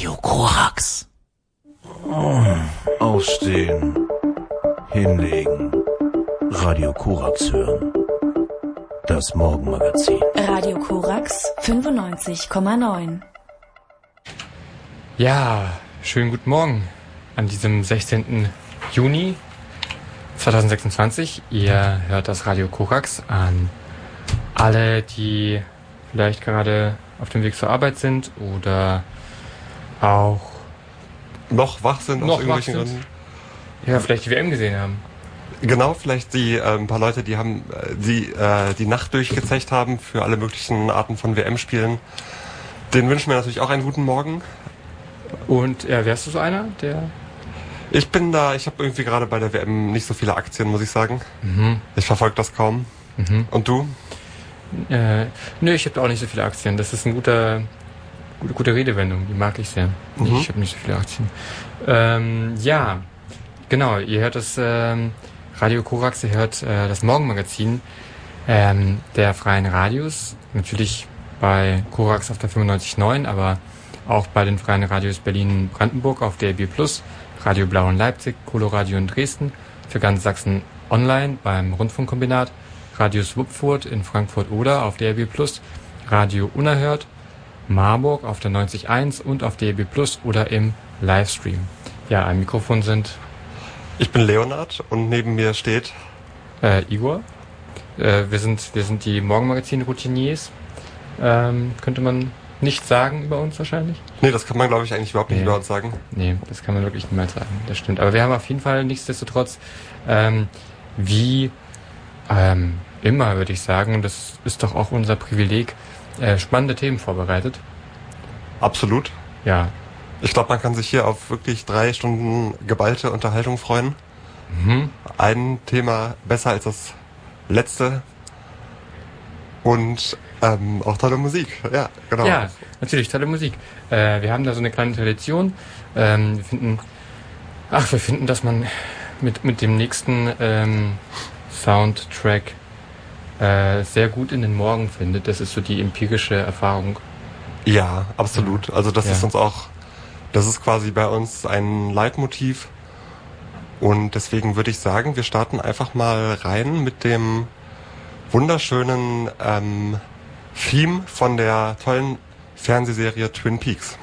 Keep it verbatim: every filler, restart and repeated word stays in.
Radio Korax. Aufstehen. Hinlegen. Radio Korax hören. Das Morgenmagazin. Radio Korax fünfundneunzig Komma neun. Ja, schönen guten Morgen an diesem sechzehnten Juni zweitausendsechsundzwanzig. Ihr hört das Radio Korax. An alle, die vielleicht gerade auf dem Weg zur Arbeit sind oder auch noch wach sind noch aus irgendwelchen wach sind. Gründen. Ja, vielleicht die W M gesehen haben. Genau, vielleicht die äh, ein paar Leute, die haben äh, die äh, die Nacht durchgezecht haben für alle möglichen Arten von W M-Spielen. Den wünschen wir natürlich auch einen guten Morgen. Und ja, wärst du so einer, der... Ich bin da, ich habe irgendwie gerade bei der W M nicht so viele Aktien, muss ich sagen. Mhm. Ich verfolge das kaum. Mhm. Und du? Äh, nö, ich habe auch nicht so viele Aktien. Das ist eine gute, gute, gute Redewendung, die mag ich sehr. Mhm. Ich habe nicht so viele Aktien. Ähm, ja, genau, ihr hört das ähm, Radio Korax, ihr hört äh, das Morgenmagazin ähm, der Freien Radios. Natürlich bei Korax auf der fünfundneunzig Komma neun, aber auch bei den Freien Radios Berlin-Brandenburg auf D A B plus, Radio Blau in Leipzig, Coloradio in Dresden, für ganz Sachsen online beim Rundfunkkombinat, Radio Swupfurt in Frankfurt-Oder auf D A B plus, Radio Unerhört, Marburg auf der neunzig Komma eins und auf D A B plus oder im Livestream. Ja, am Mikrofon sind Ich bin Leonard und neben mir steht äh, Igor. Äh, wir sind wir sind die Morgenmagazin-Routiniers. Ähm, könnte man nicht sagen über uns wahrscheinlich? Nee, das kann man glaube ich eigentlich überhaupt nicht Nee. über uns sagen. Nee, das kann man wirklich niemals sagen. Das stimmt. Aber wir haben auf jeden Fall nichtsdestotrotz, ähm, wie ähm, immer, würde ich sagen, das ist doch auch unser Privileg, äh, spannende Themen vorbereitet. Absolut. Ja. Ich glaube, man kann sich hier auf wirklich drei Stunden geballte Unterhaltung freuen. Mhm. Ein Thema besser als das letzte. Und ähm, auch tolle Musik. Ja, genau. Ja, natürlich, tolle Musik. Äh, wir haben da so eine kleine Tradition. Ähm, wir finden, ach, wir finden, dass man mit, mit dem nächsten ähm, Soundtrack äh, sehr gut in den Morgen findet. Das ist so die empirische Erfahrung. Ja, absolut. Also das Ja. ist uns auch, das ist quasi bei uns ein Leitmotiv. Und deswegen würde ich sagen, wir starten einfach mal rein mit dem wunderschönen ähm, Theme von der tollen Fernsehserie Twin Peaks.